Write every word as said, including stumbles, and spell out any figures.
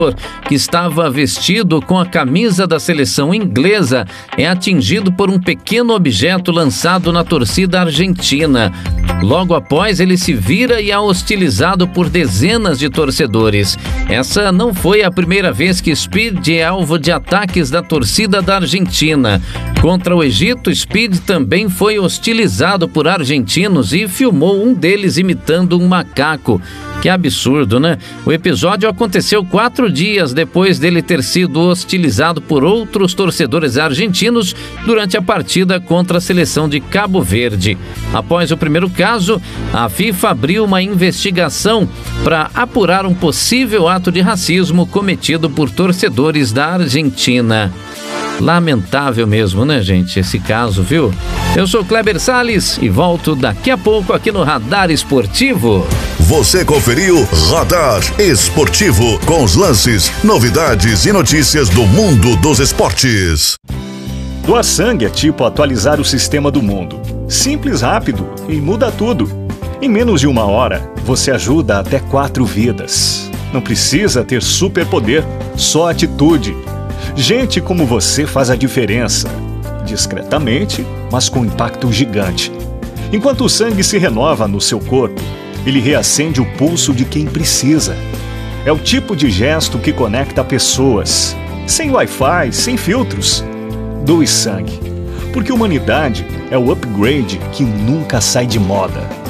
que estava vestido com a camisa da seleção inglesa é atingido por um pequeno objeto lançado na torcida argentina. Logo após, ele se vira e é hostilizado por dezenas de torcedores. Essa não foi a primeira vez que Speed é alvo de ataques da torcida da Argentina. Contra o Egito, Speed também foi hostilizado por argentinos e filmou um deles imitando um macaco. Que absurdo, né? O episódio aconteceu quatro dias depois dele ter sido hostilizado por outros torcedores argentinos durante a partida contra a seleção de Cabo Verde. Após o primeiro caso, a FIFA abriu uma investigação para apurar um possível ato de racismo cometido por torcedores da Argentina. Lamentável mesmo, né, gente, esse caso, viu? Eu sou Kleber Salles e volto daqui a pouco aqui no Radar Esportivo. Você conferiu Radar Esportivo com os lances, novidades e notícias do mundo dos esportes. Doar sangue é tipo atualizar o sistema do mundo. Simples, rápido e muda tudo. Em menos de uma hora, você ajuda até quatro vidas. Não precisa ter superpoder, só atitude. Gente como você faz a diferença. Discretamente, mas com impacto gigante. Enquanto o sangue se renova no seu corpo, ele reacende o pulso de quem precisa. É o tipo de gesto que conecta pessoas. Sem Wi-Fi, sem filtros. Doe sangue. Porque humanidade é o upgrade que nunca sai de moda.